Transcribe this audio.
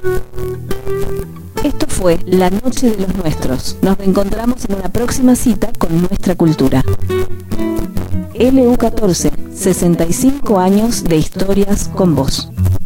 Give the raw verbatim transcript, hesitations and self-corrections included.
Esto fue La Noche de los Nuestros. Nos reencontramos en una próxima cita con nuestra cultura. L U catorce, sesenta y cinco años de historias con vos.